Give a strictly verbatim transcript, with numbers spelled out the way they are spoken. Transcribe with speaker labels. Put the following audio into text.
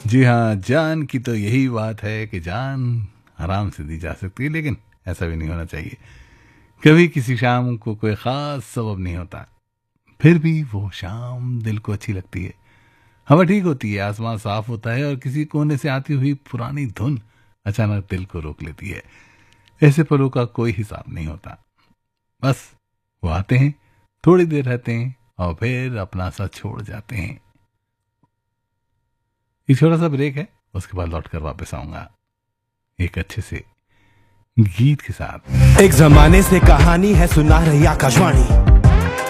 Speaker 1: जी हाँ, जान की तो यही बात है कि जान आराम से दी जा सकती है, लेकिन ऐसा भी नहीं होना चाहिए। कभी किसी शाम को कोई ख़ास सबब नहीं होता, फिर भी वो शाम दिल को अच्छी लगती है। हवा ठीक होती है, आसमान साफ होता है और किसी कोने से आती हुई पुरानी धुन अचानक दिल को रोक लेती है। ऐसे पलों का कोई हिसाब नहीं होता, बस वो आते हैं, थोड़ी देर रहते हैं और फिर अपना सा छोड़ जाते हैं। ये छोटा सा ब्रेक है, उसके बाद लौट कर वापस आऊंगा एक अच्छे से गीत के साथ।
Speaker 2: एक जमाने से कहानी है सुना रही आकाशवाणी,